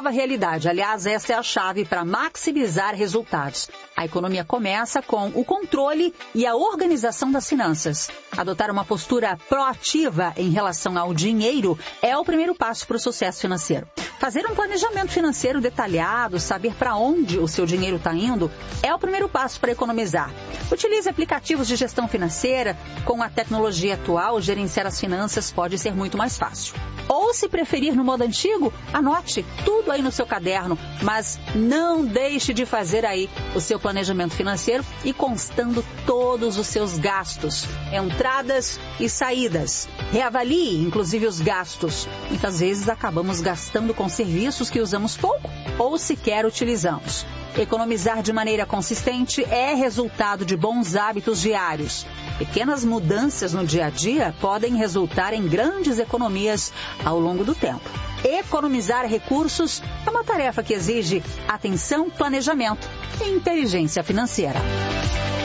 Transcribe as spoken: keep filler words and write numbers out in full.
nova realidade. Aliás, essa é a chave para maximizar resultados. A economia começa com o controle e a organização das finanças. Adotar uma postura proativa em relação ao dinheiro é o primeiro passo para o sucesso financeiro. Fazer um planejamento financeiro detalhado, saber para onde o seu dinheiro está indo, é o primeiro passo para economizar. Utilize aplicativos de gestão financeira. Com a tecnologia atual, gerenciar as finanças pode ser muito mais fácil. Ou, se preferir no modo antigo, anote tudo aí no seu caderno, mas não deixe de fazer aí o seu planejamento financeiro e constando todos os seus gastos, entradas e saídas. Reavalie, inclusive, os gastos. Muitas vezes acabamos gastando com serviços que usamos pouco ou sequer utilizamos. Economizar de maneira consistente é resultado de bons hábitos diários. Pequenas mudanças no dia a dia podem resultar em grandes economias ao longo do tempo. Economizar recursos é uma tarefa que exige atenção, planejamento e inteligência financeira.